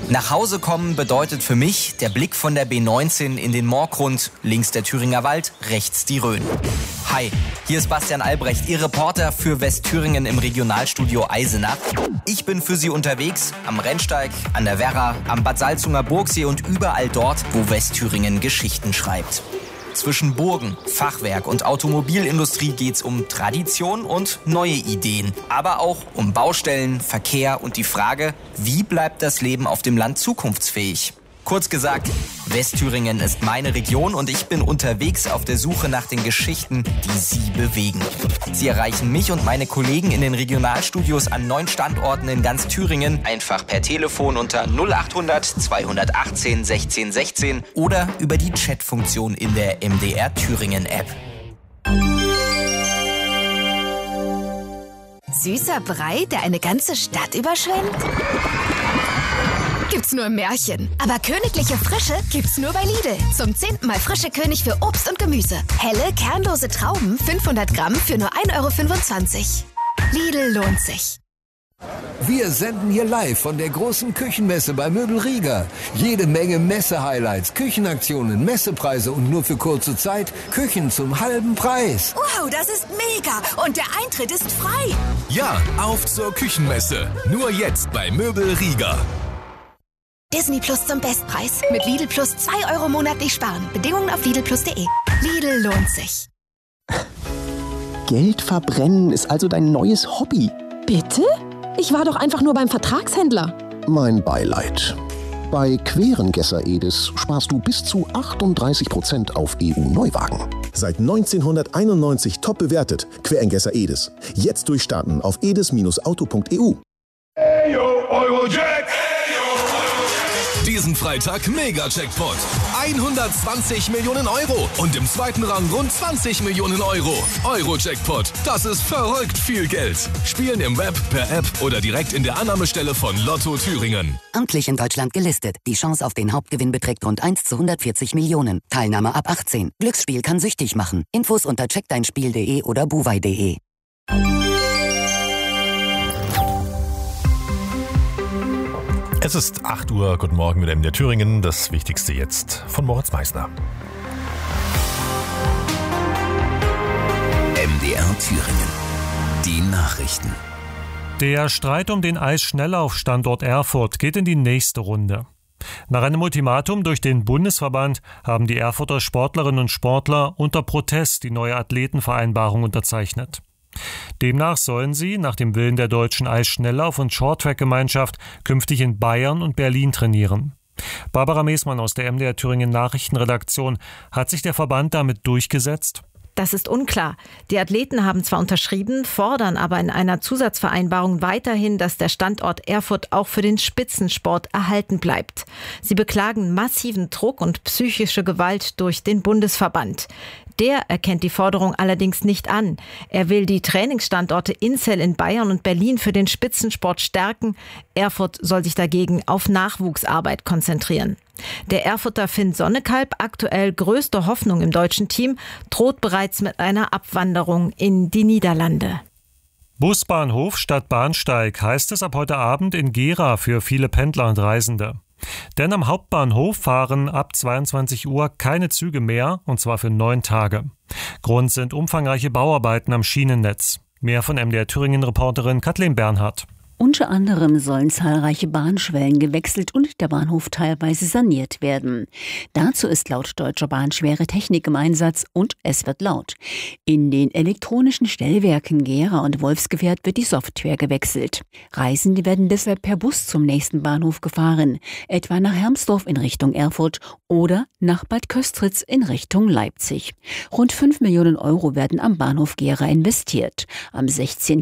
Nach Hause kommen bedeutet für mich der Blick von der B19 in den Moorgrund, links der Thüringer Wald, rechts die Rhön. Hi, hier ist Bastian Albrecht, Ihr Reporter für Westthüringen im Regionalstudio Eisenach. Ich bin für Sie unterwegs am Rennsteig, an der Werra, am Bad Salzunger Burgsee und überall dort, wo Westthüringen Geschichten schreibt. Zwischen Burgen, Fachwerk und Automobilindustrie geht's um Tradition und neue Ideen. Aber auch um Baustellen, Verkehr und die Frage, wie bleibt das Leben auf dem Land zukunftsfähig? Kurz gesagt, Westthüringen ist meine Region und ich bin unterwegs auf der Suche nach den Geschichten, die Sie bewegen. Sie erreichen mich und meine Kollegen in den Regionalstudios an 9 Standorten in ganz Thüringen, einfach per Telefon unter 0800 218 16 16 oder über die Chatfunktion in der MDR Thüringen App. Süßer Brei, der eine ganze Stadt überschwemmt? Gibt's nur im Märchen. Aber königliche Frische gibt's nur bei Lidl. Zum 10. Mal frische König für Obst und Gemüse. Helle, kernlose Trauben, 500 Gramm für nur 1,25 €. Lidl lohnt sich. Wir senden hier live von der großen Küchenmesse bei Möbel Rieger. Jede Menge Messe-Highlights, Küchenaktionen, Messepreise und nur für kurze Zeit Küchen zum halben Preis. Wow, das ist mega! Und der Eintritt ist frei. Ja, auf zur Küchenmesse. Nur jetzt bei Möbel Rieger. Disney Plus zum Bestpreis. Mit Lidl Plus 2 € monatlich sparen. Bedingungen auf lidlplus.de. Lidl lohnt sich. Geld verbrennen ist also dein neues Hobby. Bitte? Ich war doch einfach nur beim Vertragshändler. Mein Beileid. Bei Querengesser Edis sparst du bis zu 38% auf EU-Neuwagen. Seit 1991 top bewertet. Querengesser Edis. Jetzt durchstarten auf edis-auto.eu. Eurojack! Diesen Freitag Mega-Jackpot. 120 Millionen Euro und im zweiten Rang rund 20 Millionen Euro. Euro-Jackpot, das ist verrückt viel Geld. Spielen im Web, per App oder direkt in der Annahmestelle von Lotto Thüringen. Amtlich in Deutschland gelistet. Die Chance auf den Hauptgewinn beträgt rund 1 zu 140 Millionen. Teilnahme ab 18. Glücksspiel kann süchtig machen. Infos unter checkdeinspiel.de oder buwei.de. Es ist 8 Uhr, guten Morgen mit MDR Thüringen. Das Wichtigste jetzt von Moritz Meissner. MDR Thüringen. Die Nachrichten. Der Streit um den Eisschnelllaufstandort Erfurt geht in die nächste Runde. Nach einem Ultimatum durch den Bundesverband haben die Erfurter Sportlerinnen und Sportler unter Protest die neue Athletenvereinbarung unterzeichnet. Demnach sollen sie, nach dem Willen der deutschen Eisschnelllauf- und Shorttrack-Gemeinschaft, künftig in Bayern und Berlin trainieren. Barbara Meesmann aus der MDR Thüringen Nachrichtenredaktion. Hat sich der Verband damit durchgesetzt? Das ist unklar. Die Athleten haben zwar unterschrieben, fordern aber in einer Zusatzvereinbarung weiterhin, dass der Standort Erfurt auch für den Spitzensport erhalten bleibt. Sie beklagen massiven Druck und psychische Gewalt durch den Bundesverband. Der erkennt die Forderung allerdings nicht an. Er will die Trainingsstandorte Inzell in Bayern und Berlin für den Spitzensport stärken. Erfurt soll sich dagegen auf Nachwuchsarbeit konzentrieren. Der Erfurter Finn Sonnekalb, aktuell größte Hoffnung im deutschen Team, droht bereits mit einer Abwanderung in die Niederlande. Busbahnhof statt Bahnsteig heißt es ab heute Abend in Gera für viele Pendler und Reisende. Denn am Hauptbahnhof fahren ab 22 Uhr keine Züge mehr, und zwar für 9 Tage. Grund sind umfangreiche Bauarbeiten am Schienennetz. Mehr von MDR Thüringen-Reporterin Kathleen Bernhardt. Unter anderem sollen zahlreiche Bahnschwellen gewechselt und der Bahnhof teilweise saniert werden. Dazu ist laut Deutscher Bahn schwere Technik im Einsatz und es wird laut. In den elektronischen Stellwerken Gera und Wolfsgefährt wird die Software gewechselt. Reisende werden deshalb per Bus zum nächsten Bahnhof gefahren, etwa nach Hermsdorf in Richtung Erfurt oder nach Bad Köstritz in Richtung Leipzig. Rund 5 Millionen Euro werden am Bahnhof Gera investiert. Am 16.